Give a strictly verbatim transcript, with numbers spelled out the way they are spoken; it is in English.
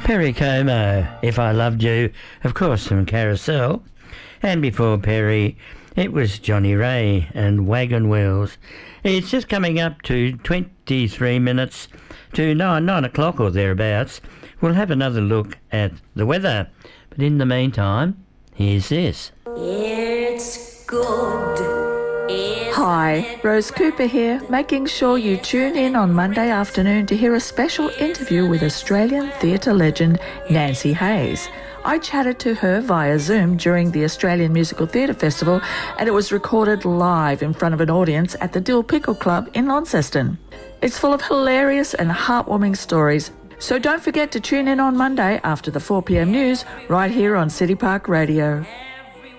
Perry Como, If I Loved You, of course, from Carousel. And before Perry, it was Johnny Ray and Wagon Wheels. It's just coming up to twenty-three minutes to nine, nine o'clock or thereabouts. We'll have another look at the weather. But in the meantime, here's this. It's good. Hi, Rose Cooper here, making sure you tune in on Monday afternoon to hear a special interview with Australian theatre legend Nancy Hayes. I chatted to her via Zoom during the Australian Musical Theatre Festival, and it was recorded live in front of an audience at the Dill Pickle Club in Launceston. It's full of hilarious and heartwarming stories, so don't forget to tune in on Monday after the four p m news right here on City Park Radio.